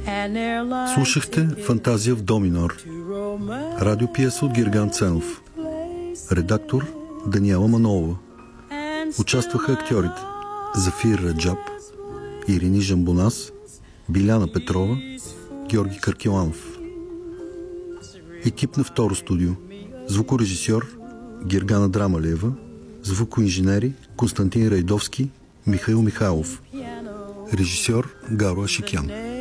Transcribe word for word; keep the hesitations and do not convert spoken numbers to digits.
Слушахте Фантазия в до минор. Радиопиеса от Герган Ценов. Редактор Даниела Манолова. Участваха актьорите Зафир Раджаб, Ирини Жамбонас, Биляна Петрова, Георги Каркиланов. Екип на Второ студио: звукорежисьор Гергана Драмалиева, звукоинженери Константин Райдовски, Михаил Михайлов, режисьор Гаро Ашикян.